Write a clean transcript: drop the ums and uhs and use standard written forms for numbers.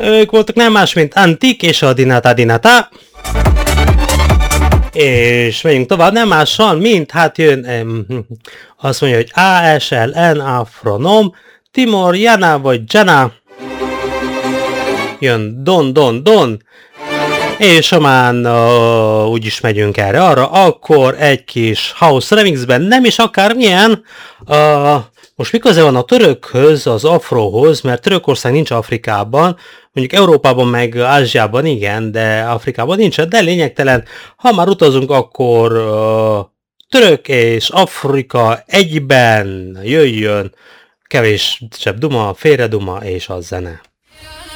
Ők voltak nem más, mint Antik és a Dinata Dinata. És megyünk tovább, nem mással, mint hát jön, azt mondja, hogy ASLN Afronom, Timor, Jana vagy Jana. Jön Don. És amán úgyis megyünk erre-arra, akkor egy kis House Remixben, nem is akármilyen, most mi köze van a törökhöz, az afrohoz, mert Törökország nincs Afrikában, mondjuk Európában meg Ázsiában igen, de Afrikában nincs, de lényegtelen, ha már utazunk, akkor török és Afrika egyben jöjjön, kevésebb duma, félreduma és a zene.